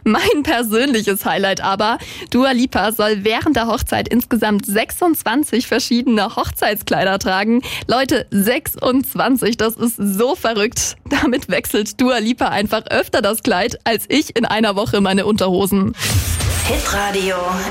Mein persönliches Highlight aber, Dua Lipa soll während der Hochzeit insgesamt 26 verschiedene Hochzeitskleider tragen. Leute, 26, das ist so verrückt. Damit wechselt Dua Lipa einfach öfter das Kleid als ich in einer Woche meine Unterhosen. Hitradio